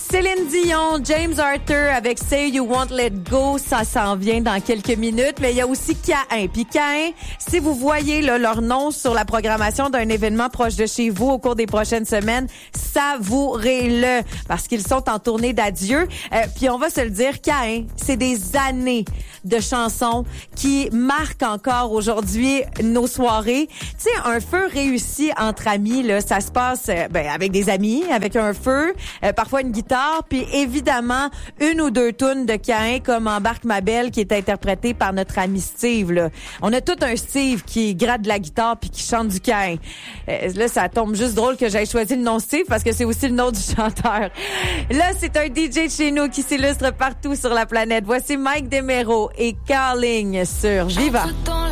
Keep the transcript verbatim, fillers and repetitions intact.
Céline Dion, James Arthur avec Say You Won't Let Go, ça s'en vient dans quelques minutes. Mais il y a aussi Caïn. Puis Caïn, si vous voyez là, leur nom sur la programmation d'un événement proche de chez vous au cours des prochaines semaines, savourez-le parce qu'ils sont en tournée d'adieu. Euh, puis on va se le dire, Caïn, c'est des années de chansons qui marquent encore aujourd'hui nos soirées. Tu sais, un feu réussi entre amis, là, ça se passe euh, ben, avec des amis, avec un feu, euh, parfois une guitare, puis évidemment une ou deux tunes de Caïn comme Embarque ma belle qui est interprétée par notre ami Steve. Là. On a tout un Steve qui gratte de la guitare puis qui chante du Caïn. Euh, là, ça tombe juste drôle que j'aie choisi le nom Steve parce que c'est aussi le nom du chanteur. Là, c'est un D J de chez nous qui s'illustre partout sur la planète. Voici Mike DeMero et Carling sur Viva.